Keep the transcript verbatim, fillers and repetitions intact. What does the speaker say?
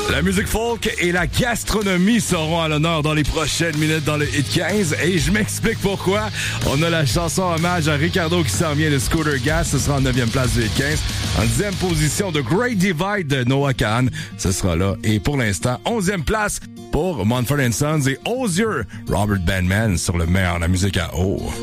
La musique folk et la gastronomie seront à l'honneur dans les prochaines minutes dans le Hit quinze. Et je m'explique pourquoi. On a la chanson hommage à Ricardo qui s'en vient de Scooter Gas. Ce sera en neuvième place du Hit quinze. En dixième position, The Great Divide de Noah Kahan. Ce sera là. Et pour l'instant, onzième place pour Mumford and Sons et Osier, Robert Bandman sur le meilleur de la musique à eau.